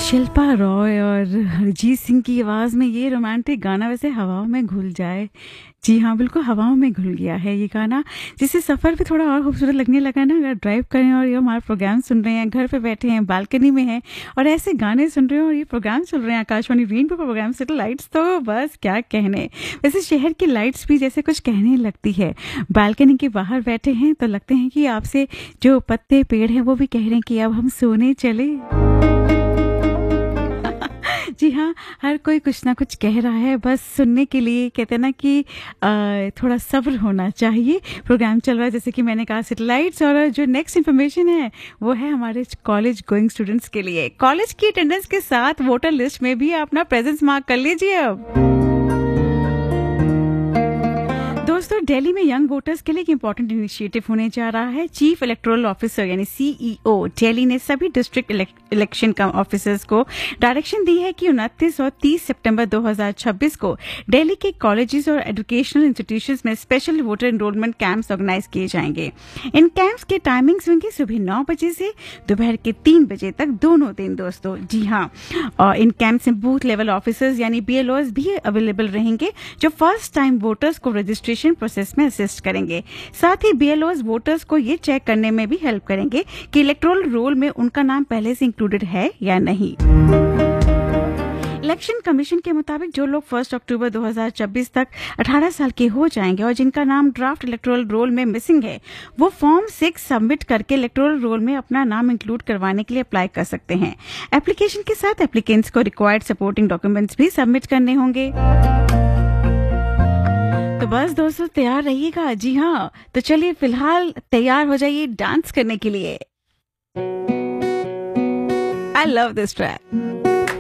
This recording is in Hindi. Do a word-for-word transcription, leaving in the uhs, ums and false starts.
शिल्पा रॉय और अरिजीत सिंह की आवाज़ में ये रोमांटिक गाना वैसे हवाओं में घुल जाए। जी हाँ, बिल्कुल हवाओं में घुल गया है ये गाना, जिससे सफ़र भी थोड़ा और खूबसूरत लगने लगा ना। अगर ड्राइव करें और ये हमारा प्रोग्राम सुन रहे हैं, घर पे बैठे हैं, बालकनी में हैं और ऐसे गाने सुन रहे हैं और ये प्रोग्राम चल रहे हैं, Akashvani rainbow programme city lights, तो बस क्या कहने। वैसे शहर की लाइट्स भी जैसे कुछ कहने लगती है। बालकनी के बाहर बैठे हैं तो लगते हैं कि आपसे जो पत्ते पेड़ हैं वो भी कह रहे हैं कि अब हम सोने चले। जी हाँ, हर कोई कुछ ना कुछ कह रहा है, बस सुनने के लिए कहते हैं ना कि आ, थोड़ा सब्र होना चाहिए। प्रोग्राम चल रहा है जैसे कि मैंने कहा सेटेलाइट्स, और जो नेक्स्ट इन्फॉर्मेशन है वो है हमारे कॉलेज गोइंग स्टूडेंट्स के लिए। कॉलेज की अटेंडेंस के साथ वोटर लिस्ट में भी अपना प्रेजेंस मार्क कर लीजिए। अब दोस्तों, दिल्ली में यंग वोटर्स के लिए एक इंपॉर्टेंट इनिशिएटिव होने जा रहा है। चीफ इलेक्टोरल ऑफिसर यानी सीईओ दिल्ली ने सभी डिस्ट्रिक्ट इलेक्शन कम ऑफिसर्स को डायरेक्शन दी है कि उनतीस और तीस सितंबर दो हज़ार छब्बीस को दिल्ली के कॉलेजेस और एजुकेशनल इंस्टीट्यूशंस में special voter enrolment camps organise किए जाएंगे। इन कैंप्स के टाइमिंग्स होंगे सुबह नौ बजे से दोपहर के तीन बजे तक, दोनों दिन दोस्तों। जी हाँ, और इन कैंप्स में बूथ लेवल ऑफिसर्स यानी बीएलओज भी अवेलेबल रहेंगे, जो फर्स्ट टाइम वोटर्स को रजिस्ट्रेशन प्रोसेस में असिस्ट करेंगे। साथ ही बीएलओज वोटर्स को ये चेक करने में भी हेल्प करेंगे कि इलेक्टोरल रोल में उनका नाम पहले से इंक्लूडेड है या नहीं। इलेक्शन कमीशन के मुताबिक जो लोग फर्स्ट अक्टूबर दो हज़ार छब्बीस तक अठारह साल के हो जाएंगे और जिनका नाम ड्राफ्ट इलेक्टोरल रोल में मिसिंग है, वो फॉर्म सिक्स सबमिट करके इलेक्टोरल रोल में अपना नाम इंक्लूड करवाने के लिए अप्लाई कर सकते हैं। एप्लीकेशन के साथ एप्लीकेंट्स को रिक्वायर्ड सपोर्टिंग डॉक्यूमेंट्स भी सबमिट करने होंगे। तो बस दोस्तों तैयार रहिएगा। जी हाँ, तो चलिए फिलहाल तैयार हो जाइए डांस करने के लिए। I love this track.